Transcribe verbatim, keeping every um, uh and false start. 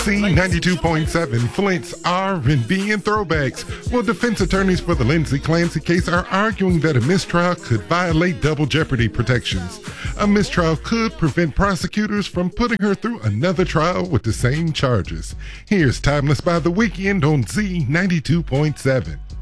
Z ninety-two point seven, Flint's R and B and throwbacks. Well, defense attorneys for the Lindsay Clancy case are arguing that a mistrial could violate double jeopardy protections. A mistrial could prevent prosecutors from putting her through another trial with the same charges. Here's Timeless by The Weeknd on Z ninety-two point seven.